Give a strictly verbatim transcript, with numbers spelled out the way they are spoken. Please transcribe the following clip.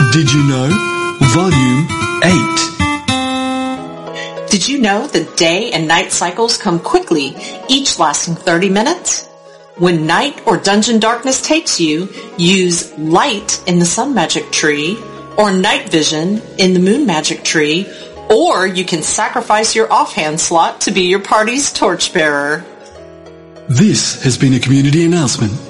Did you know? Volume eight. Did you know that day and night cycles come quickly, each lasting thirty minutes? When night or dungeon darkness takes you, use light in the sun magic tree, or night vision in the moon magic tree, or you can sacrifice your offhand slot to be your party's torchbearer. This has been a community announcement